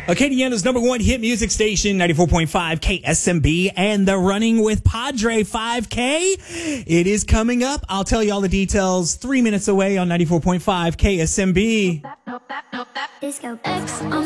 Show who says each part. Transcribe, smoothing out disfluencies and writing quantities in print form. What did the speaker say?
Speaker 1: Acadiana's number one hit music station, 94.5 KSMB, and the Running with Padre 5K. It is coming up. I'll tell you all the details 3 minutes away on 94.5 KSMB.
Speaker 2: Disco X on